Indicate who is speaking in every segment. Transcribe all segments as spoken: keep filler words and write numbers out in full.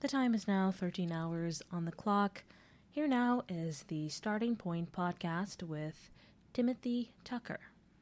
Speaker 1: The time is now thirteen hours on the clock. Here now is the Starting Point podcast with Timothy Tucker.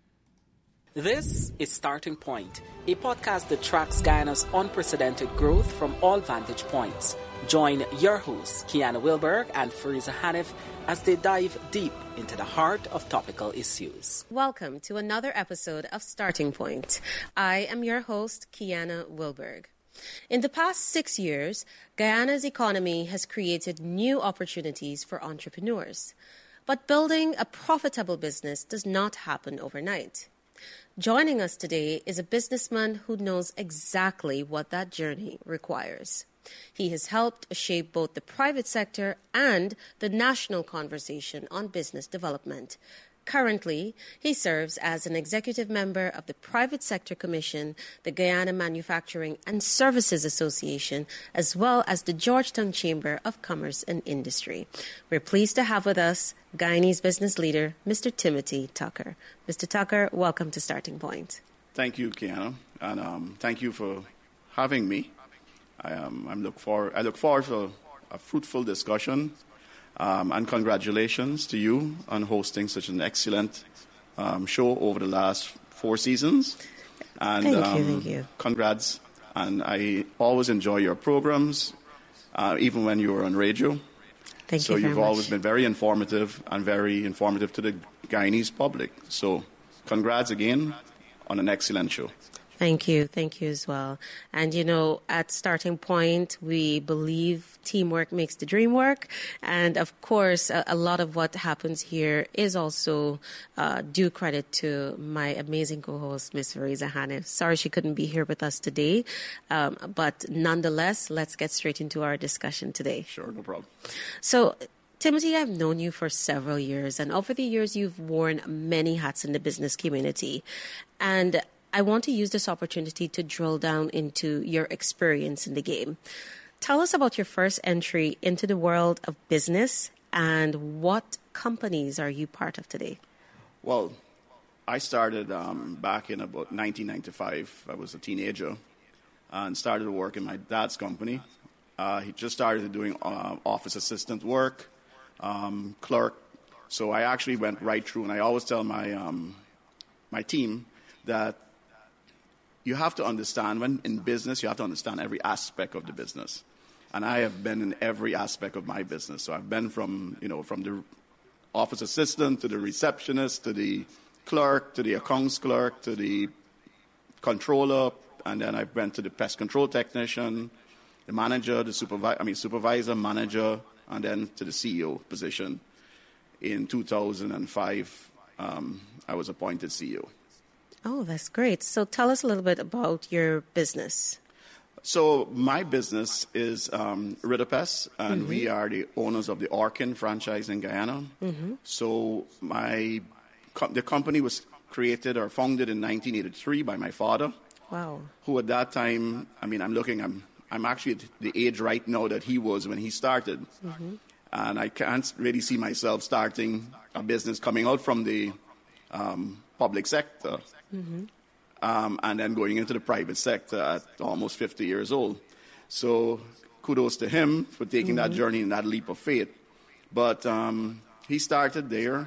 Speaker 2: This is Starting Point, a podcast that tracks Guyana's unprecedented growth from all vantage points. Join your hosts, Kiana Wilberg and Fariza Hanif, as they dive deep into the heart of topical issues.
Speaker 3: Welcome to another episode of Starting Point. I am your host, Kiana Wilberg. In the past six years, Guyana's economy has created new opportunities for entrepreneurs. But building a profitable business does not happen overnight. Joining us today is a businessman who knows exactly what that journey requires. He has helped shape both the private sector and the national conversation on business development. Currently, he serves as an executive member of the Private Sector Commission, the Guyana Manufacturing and Services Association, as well as the Georgetown Chamber of Commerce and Industry. We're pleased to have with us Guyanese business leader, Mister Timothy Tucker. Mister Tucker, welcome to Starting Point.
Speaker 4: Thank you, Kiana, and um, thank you for having me. I, um, I'm look for, I look forward to a fruitful discussion. Um, and congratulations to you on hosting such an excellent um, show over the last four seasons. And,
Speaker 3: thank
Speaker 4: um,
Speaker 3: you, thank you.
Speaker 4: Congrats. And I always enjoy your programs, uh, even when you were on radio.
Speaker 3: Thank
Speaker 4: so
Speaker 3: you very
Speaker 4: you've
Speaker 3: much.
Speaker 4: always been very informative and very informative to the Guyanese public. So congrats again on an excellent show.
Speaker 3: Thank you. Thank you as well. And, you know, at Starting Point, we believe teamwork makes the dream work. And, of course, a, a lot of what happens here is also uh, due credit to my amazing co-host, Miss Fariza Hanif. Sorry she couldn't be here with us today. Um, but nonetheless, let's get straight into our discussion today.
Speaker 4: Sure, no problem.
Speaker 3: So, Timothy, I've known you for several years. And over the years, you've worn many hats in the business community. And I want to use this opportunity to drill down into your experience in the game. Tell us about your first entry into the world of business and what companies are you part of today?
Speaker 4: Well, I started um, back in about nineteen ninety-five. I was a teenager and started to work in my dad's company. Uh, he just started doing uh, office assistant work, um, clerk. So I actually went right through, and I always tell my um, my team that you have to understand, when in business, you have to understand every aspect of the business. And I have been in every aspect of my business. So I've been from, you know, from the office assistant to the receptionist to the clerk to the accounts clerk to the controller, and then I went to the pest control technician, the manager, the supervisor, I mean supervisor, manager, and then to the C E O position. In two thousand five, um, I was appointed C E O.
Speaker 3: Oh, that's great. So tell us a little bit about your business.
Speaker 4: So my business is um, Ritopest, and mm-hmm. we are the owners of the Orkin franchise in Guyana. Mm-hmm. So my the company was created or founded in nineteen eighty-three by my father.
Speaker 3: Wow.
Speaker 4: Who at that time, I mean, I'm looking, I'm, I'm actually at the age right now that he was when he started. Mm-hmm. And I can't really see myself starting a business coming out from the um, public sector. Mm-hmm. Um, and then going into the private sector at almost fifty years old. So kudos to him for taking mm-hmm. that journey and that leap of faith. But um, he started there,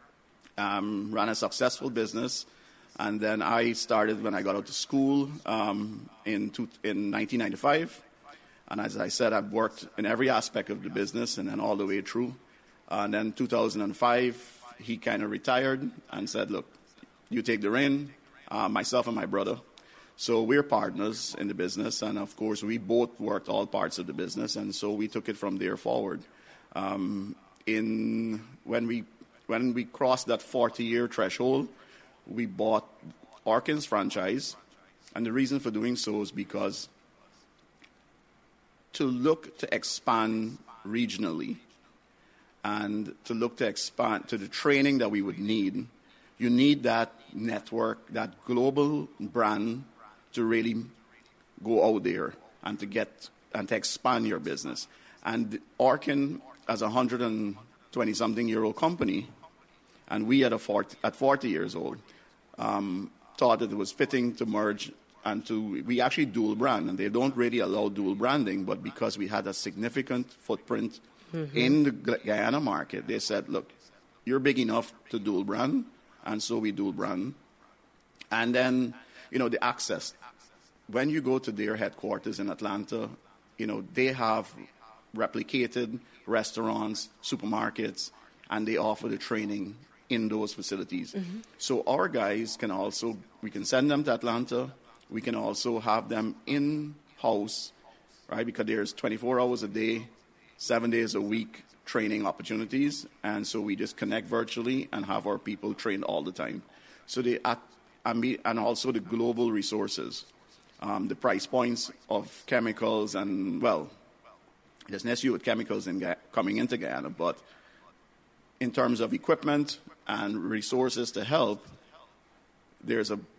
Speaker 4: um, ran a successful business, and then I started when I got out of school um, in, two, in nineteen ninety-five. And as I said, I've worked in every aspect of the business and then all the way through. And then two thousand five, he kind of retired and said, look, you take the reign, uh, myself and my brother. So we're partners in the business, and of course we both worked all parts of the business, and so we took it from there forward. Um, in when we when we crossed that forty-year threshold, we bought Orkin's franchise, and the reason for doing so is because to look to expand regionally and to look to expand to the training that we would need. You need that network, that global brand to really go out there and to get and to expand your business. And Orkin, as a one hundred twenty-something-year-old company, and we at, a forty, at forty years old, um, thought that it was fitting to merge and to, we actually dual brand, and they don't really allow dual branding, but because we had a significant footprint mm-hmm. in the Guyana market, they said, look, you're big enough to dual brand, and so we dual brand. And then, you know, the access. When you go to their headquarters in Atlanta, you know, they have replicated restaurants, supermarkets, and they offer the training in those facilities. Mm-hmm. So our guys can also, we can send them to Atlanta. We can also have them in-house, right? Because there's twenty-four hours a day, seven days a week training opportunities. And so we just connect virtually and have our people trained all the time. So they, and also the global resources, um, the price points of chemicals and, well, there's an issue with chemicals in, coming into Guyana, but in terms of equipment and resources to help, there's a,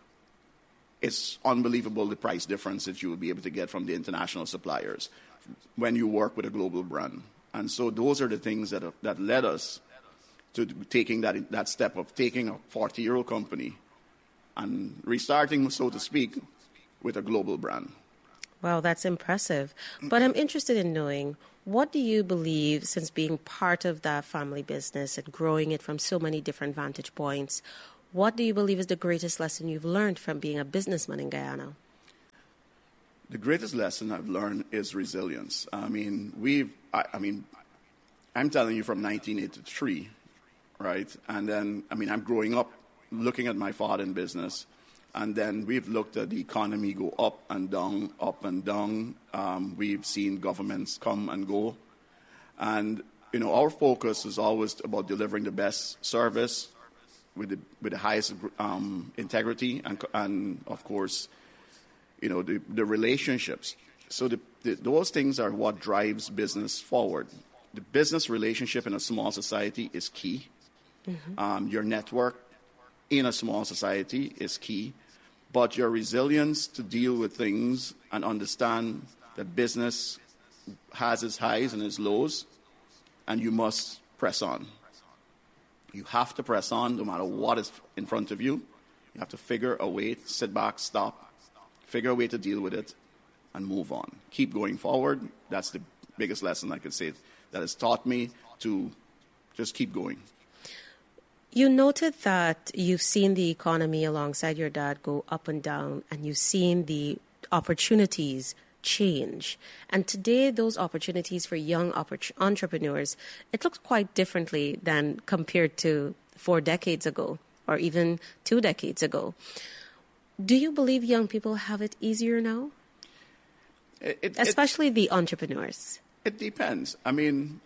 Speaker 4: it's unbelievable the price difference that you will be able to get from the international suppliers when you work with a global brand. And so those are the things that, that led us to taking that, that step of taking a forty-year-old company and restarting, so to speak, with a global brand.
Speaker 3: Wow, that's impressive. But I'm interested in knowing, what do you believe, since being part of that family business and growing it from so many different vantage points, what do you believe is the greatest lesson you've learned from being a businessman in Guyana?
Speaker 4: The greatest lesson I've learned is resilience. I mean, we've, I, I mean, I'm telling you from nineteen eighty-three, right? And then, I mean, I'm growing up looking at my father in business. And then we've looked at the economy go up and down, up and down. Um, we've seen governments come and go. And, you know, our focus is always about delivering the best service with the, with the highest um, integrity and, and, of course, you know, the, the relationships. So the, the, those things are what drives business forward. The business relationship in a small society is key. Mm-hmm. Um, your network in a small society is key. But your resilience to deal with things and understand that business has its highs and its lows, and you must press on. You have to press on no matter what is in front of you. You have to figure a way to sit back, stop, figure a way to deal with it, and move on. Keep going forward. That's the biggest lesson I could say that has taught me to just keep going.
Speaker 3: You noted that you've seen the economy alongside your dad go up and down, and you've seen the opportunities change. And today, those opportunities for young oppor- entrepreneurs, it looks quite differently than compared to four decades ago or even two decades ago. Do you believe young people have it easier now?
Speaker 4: It, it,
Speaker 3: Especially
Speaker 4: it,
Speaker 3: the entrepreneurs.
Speaker 4: It depends. I mean,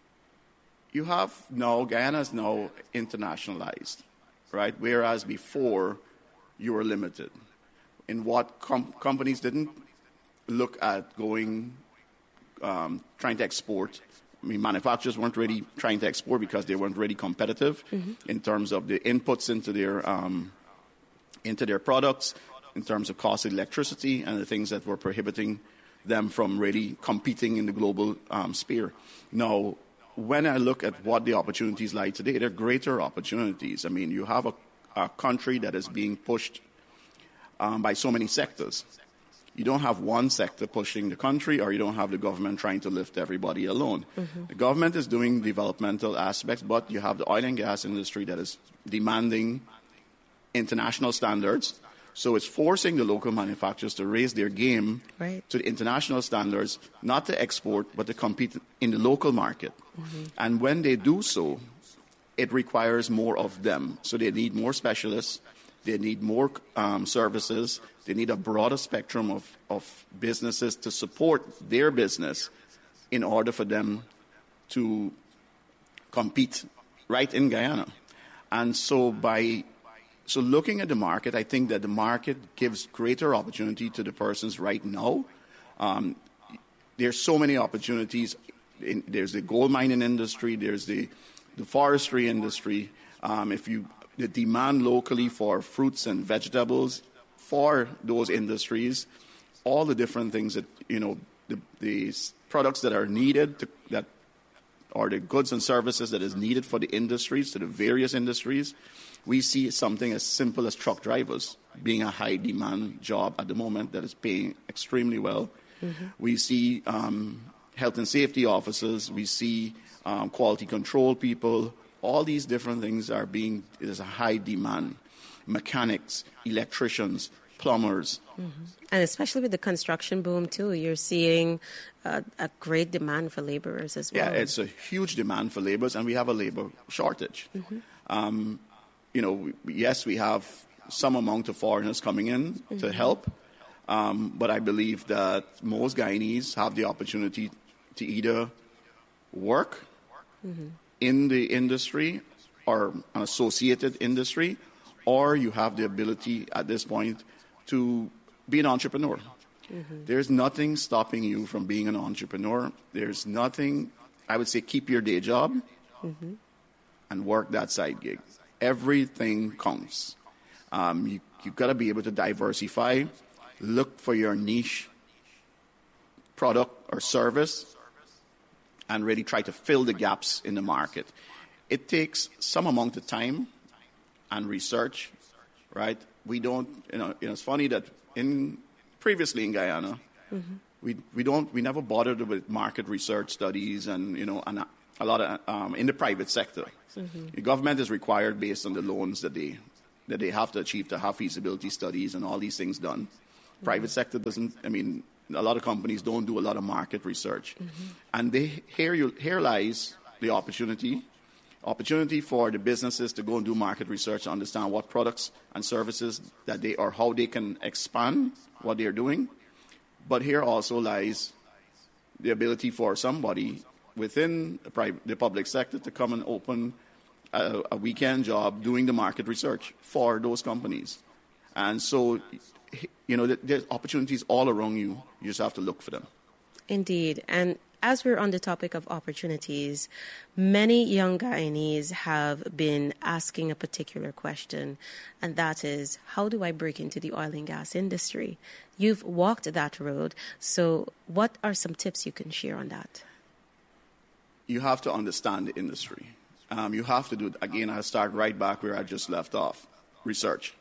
Speaker 4: you have now, Guyana is now internationalized, right? Whereas before, you were limited in what com- companies didn't look at going, um, trying to export. I mean, manufacturers weren't really trying to export because they weren't really competitive mm-hmm. in terms of the inputs into their um, into their products, in terms of cost of electricity and the things that were prohibiting them from really competing in the global um, sphere. Now, when I look at what the opportunities lie today, they're greater opportunities. I mean, you have a, a country that is being pushed um, by so many sectors. You don't have one sector pushing the country, or you don't have the government trying to lift everybody alone. Mm-hmm. The government is doing developmental aspects, but you have the oil and gas industry that is demanding international standards. So it's forcing the local manufacturers to raise their game right. to the international standards, not to export, but to compete in the local market. Mm-hmm. And when they do so, it requires more of them. So they need more specialists, they need more um, services, they need a broader spectrum of, of businesses to support their business in order for them to compete right in Guyana. And so by So looking at the market, I think that the market gives greater opportunity to the persons right now. Um, there's so many opportunities. In, there's the gold mining industry. There's the, the forestry industry. Um, if you the demand locally for fruits and vegetables for those industries, all the different things that, you know, the, the products that are needed to, that are the goods and services that is needed for the industries, to the various industries. We see something as simple as truck drivers. being a high demand job at the moment that is paying extremely well. Mm-hmm. We see um, health and safety officers, we see um, quality control people, all these different things are being, there's a high demand. Mechanics, electricians, plumbers.
Speaker 3: Mm-hmm. And especially with the construction boom too, you're seeing uh, a great demand for laborers as well.
Speaker 4: Yeah, it's a huge demand for laborers, and we have a labor shortage. Mm-hmm. Um, you know, yes, we have some amount of foreigners coming in mm-hmm. to help, um, but I believe that most Guyanese have the opportunity to either work mm-hmm. in the industry or an associated industry, or you have the ability at this point to be an entrepreneur. Mm-hmm. There's nothing stopping you from being an entrepreneur. There's nothing, I would say, keep your day job mm-hmm. and work that side gig. Everything counts. Um, you, you've got to be able to diversify, look for your niche product or service, and really try to fill the gaps in the market. It takes some amount of time and research, right? We don't, you know, you know it's funny that in previously in Guyana, mm-hmm. we we don't, we never bothered with market research studies and, you know, and a, a lot of, um, in the private sector. Mm-hmm. The government is required based on the loans that they, that they have to achieve to have feasibility studies and all these things done. Mm-hmm. Private sector doesn't, I mean, a lot of companies don't do a lot of market research. Mm-hmm. And they, here, you, here lies the opportunity Opportunity for the businesses to go and do market research to understand what products and services that they or how they can expand what they're doing. But here also lies the ability for somebody within the, private, the public sector to come and open a, a weekend job doing the market research for those companies. And so, you know, there's opportunities all around you. You just have to look for them.
Speaker 3: Indeed. And as we're on the topic of opportunities, many young Guyanese have been asking a particular question, and that is, how do I break into the oil and gas industry? You've walked that road, so what are some tips you can share on that?
Speaker 4: You have to understand the industry. Um, you have to do, again, I start right back where I just left off, research.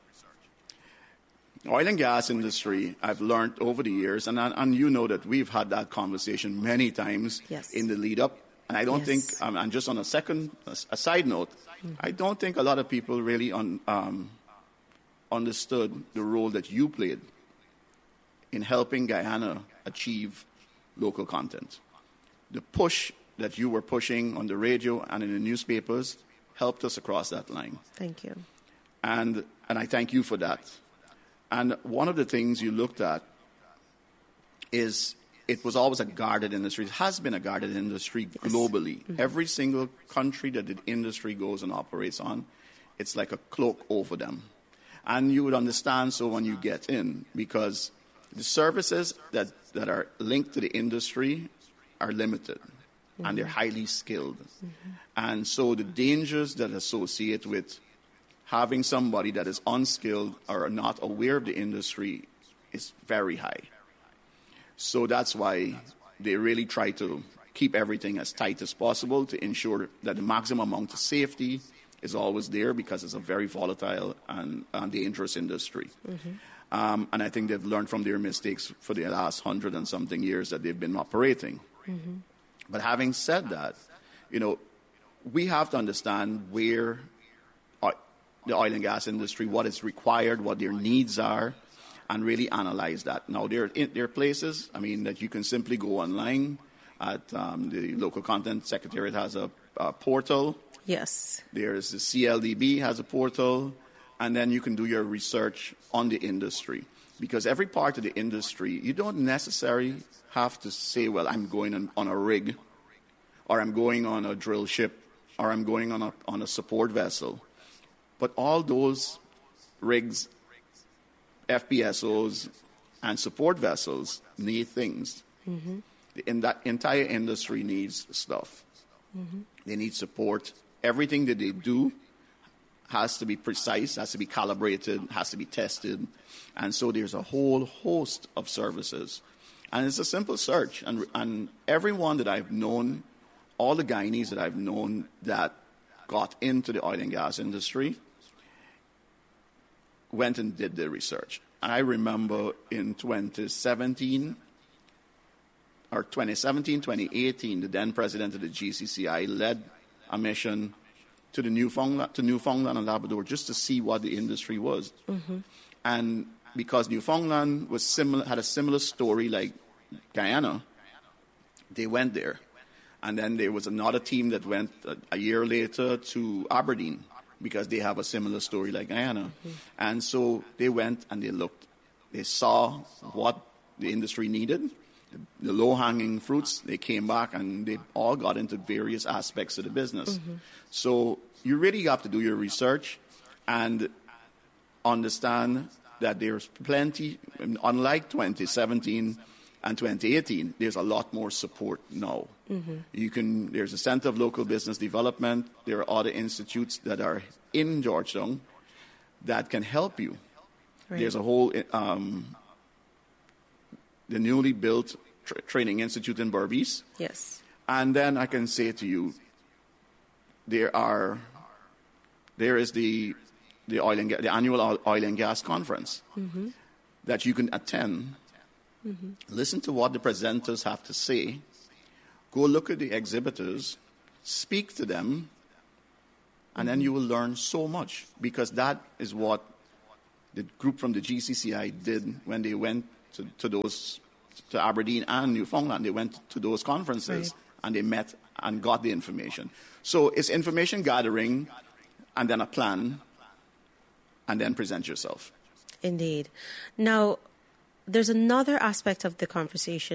Speaker 4: Oil and gas industry, I've learned over the years, and and you know that we've had that conversation many times
Speaker 3: yes.
Speaker 4: in the lead up. And I don't yes. think, um, and just on a second, a side note, mm-hmm. I don't think a lot of people really un, um, understood the role that you played in helping Guyana achieve local content. The push that you were pushing on the radio and in the newspapers helped us across that line.
Speaker 3: Thank you.
Speaker 4: And and I thank you for that. And one of the things you looked at is it was always a guarded industry. It has been a guarded industry globally. Yes. Mm-hmm. Every single country that the industry goes and operates on, it's like a cloak over them. And you would understand so when you get in, because the services that, that are linked to the industry are limited, mm-hmm. and they're highly skilled. Mm-hmm. And so the dangers that associate with having somebody that is unskilled or not aware of the industry is very high. So that's why they really try to keep everything as tight as possible to ensure that the maximum amount of safety is always there, because it's a very volatile and, and dangerous industry. Mm-hmm. Um, and I think they've learned from their mistakes for the last hundred and something years that they've been operating. Mm-hmm. But having said that, you know, we have to understand where the oil and gas industry, what is required, what their needs are, and really analyze that. Now, there are, there are places, I mean, that you can simply go online at um, the local content secretariat has a, a portal.
Speaker 3: Yes.
Speaker 4: There's the C L D B has a portal, and then you can do your research on the industry. Because every part of the industry, you don't necessarily have to say, well, I'm going on, on a rig, or I'm going on a drill ship, or I'm going on a, on a support vessel. But all those rigs, F P S Os, and support vessels need things. Mm-hmm. In that entire industry needs stuff. Mm-hmm. They need support. Everything that they do has to be precise, has to be calibrated, has to be tested. And so there's a whole host of services. And it's a simple search. And, and everyone that I've known, all the Guyanese that I've known that got into the oil and gas industry, went and did the research. I remember in twenty seventeen, or twenty seventeen, twenty eighteen, the then president of the G C C I led a mission to the Newfoundland, to Newfoundland and Labrador just to see what the industry was. Mm-hmm. And because Newfoundland was similar, had a similar story like Guyana, they went there. And then there was another team that went a, a year later to Aberdeen because they have a similar story like Guyana. Mm-hmm. And so they went and they looked. They saw what the industry needed, the, the low-hanging fruits. They came back and they all got into various aspects of the business. Mm-hmm. So you really have to do your research and understand that there's plenty, unlike twenty seventeen and twenty eighteen, there's a lot more support now. Mm-hmm. You can, there's a Center of Local Business Development. There are other institutes that are in Georgetown that can help you. Right. There's a whole, um, the newly built tra- training institute in Berbice.
Speaker 3: Yes.
Speaker 4: And then I can say to you, there are, there is the the oil and ga- the annual oil and gas conference mm-hmm. that you can attend. Mm-hmm. Listen to what the presenters have to say. Go look at the exhibitors, speak to them, and mm-hmm. then you will learn so much, because that is what the group from the G C C I did when they went to, to those to Aberdeen and Newfoundland. They went to those conferences right. and they met and got the information. So it's information gathering and then a plan and then present yourself.
Speaker 3: Indeed. Now, there's another aspect of the conversation